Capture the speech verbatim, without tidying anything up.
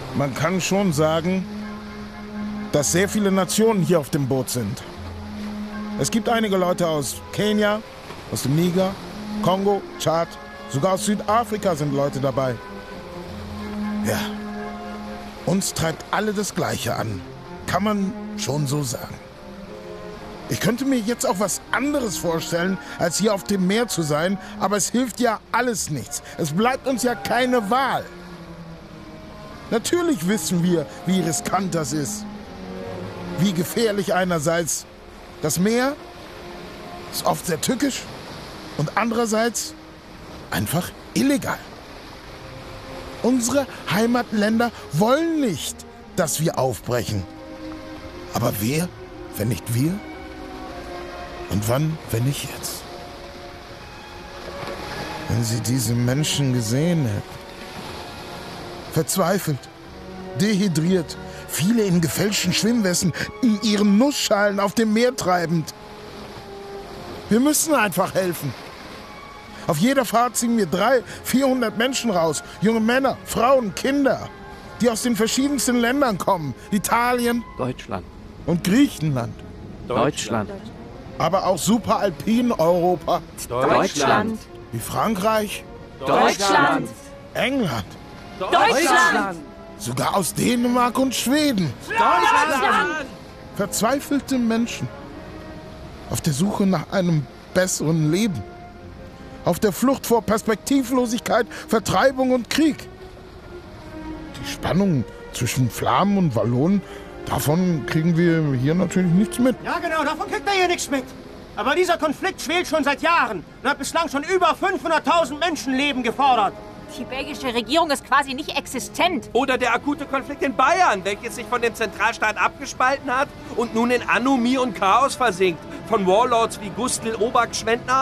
Man kann schon sagen, dass sehr viele Nationen hier auf dem Boot sind. Es gibt einige Leute aus Kenia, aus dem Niger, Kongo, Tschad, sogar aus Südafrika sind Leute dabei. Ja, uns treibt alle das Gleiche an, kann man schon so sagen. Ich könnte mir jetzt auch was anderes vorstellen, als hier auf dem Meer zu sein, aber es hilft ja alles nichts. Es bleibt uns ja keine Wahl. Natürlich wissen wir, wie riskant das ist. Wie gefährlich einerseits. Das Meer ist oft sehr tückisch und andererseits einfach illegal. Unsere Heimatländer wollen nicht, dass wir aufbrechen. Aber wer, wenn nicht wir? Und wann, wenn nicht jetzt? Wenn Sie diese Menschen gesehen hätten. Verzweifelt, dehydriert, viele in gefälschten Schwimmwesten, in ihren Nussschalen auf dem Meer treibend. Wir müssen einfach helfen. Auf jeder Fahrt ziehen wir dreihundert, vierhundert Menschen raus. Junge Männer, Frauen, Kinder, die aus den verschiedensten Ländern kommen. Italien, Deutschland und Griechenland. Deutschland Aber auch Superalpin-Europa. Deutschland. Wie Frankreich, Deutschland. England, Deutschland. sogar aus Dänemark und Schweden. Deutschland. Verzweifelte Menschen auf der Suche nach einem besseren Leben. Auf der Flucht vor Perspektivlosigkeit, Vertreibung und Krieg. Die Spannung zwischen Flamen und Wallonen, davon kriegen wir hier natürlich nichts mit. Ja genau, davon kriegt er hier nichts mit. Aber dieser Konflikt schwelt schon seit Jahren und hat bislang schon über fünfhunderttausend Menschenleben gefordert. Die belgische Regierung ist quasi nicht existent. Oder der akute Konflikt in Bayern, welches sich von dem Zentralstaat abgespalten hat und nun in Anomie und Chaos versinkt. Von Warlords wie Gustl Obergschwendner